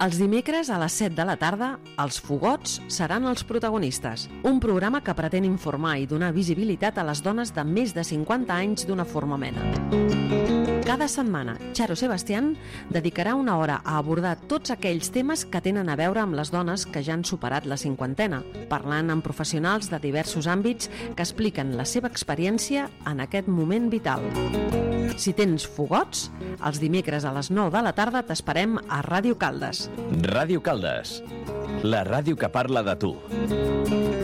Els dimecres a les 7 de la tarda, els fogots seran els protagonistes. Un programa que pretén informar i donar visibilitat a les dones de més de 50 anys d'una forma amena. Cada setmana, Charo Sebastián dedicarà una hora a abordar tots aquells temes que tenen a veure amb les dones que ja han superat la cinquantena, parlant amb professionals de diversos àmbits que expliquen la seva experiència en aquest moment vital. Si tens fogots, els dimecres a les 9 de la tarda t'esperem a Ràdio Caldes. Ràdio Caldes, la ràdio que parla de tu.